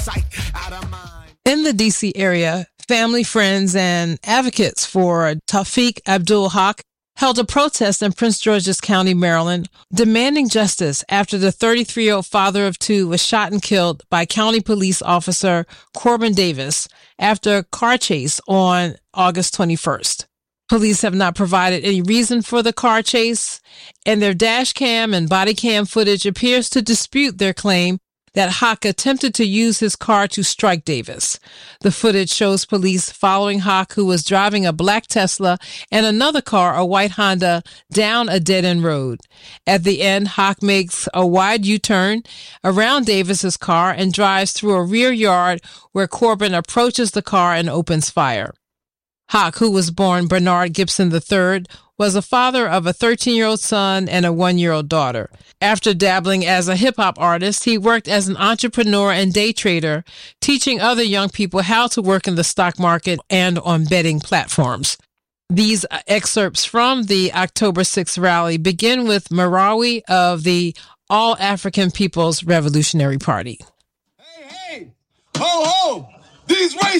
In the D.C. area, family, friends, and advocates for Tawfiq Abdul-Haq held a protest in Prince George's County, Maryland, demanding justice after the 33-year-old father of two was shot and killed by County Police Officer Corbin Davis after a car chase on August 21st. Police have not provided any reason for the car chase, and their dash cam and body cam footage appears to dispute their claim that Haq attempted to use his car to strike Davis. The footage shows police following Haq, who was driving a black Tesla and another car, a white Honda, down a dead-end road. At the end, Haq makes a wide U-turn around Davis's car and drives through a rear yard where Corbin approaches the car and opens fire. Haq, who was born Bernard Gibson III, was a father of a 13-year-old son and a 1-year-old daughter. After dabbling as a hip-hop artist, he worked as an entrepreneur and day trader, teaching other young people how to work in the stock market and on betting platforms. These excerpts from the October 6th rally begin with Marawi of the All African People's Revolutionary Party. Hey, ho, ho! These racists